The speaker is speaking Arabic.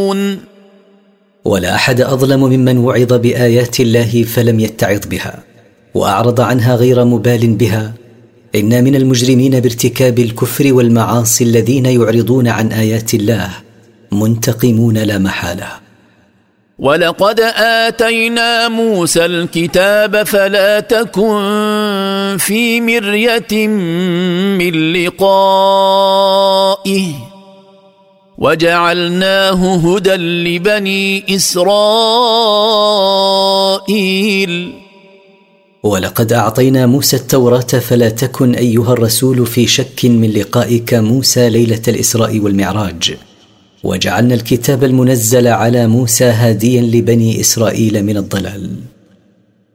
ولا أحد أظلم ممن وعظ بآيات الله فلم يتعظ بها وأعرض عنها غير مبال بها. إن من المجرمين بارتكاب الكفر والمعاصي الذين يعرضون عن آيات الله منتقمون لا محالة. ولقد آتينا موسى الكتاب فلا تكن في مرية من لقائه وجعلناه هدى لبني إسرائيل. ولقد أعطينا موسى التوراة فلا تكن أيها الرسول في شك من لقائك موسى ليلة الإسراء والمعراج، وجعلنا الكتاب المنزل على موسى هاديا لبني إسرائيل من الضلال.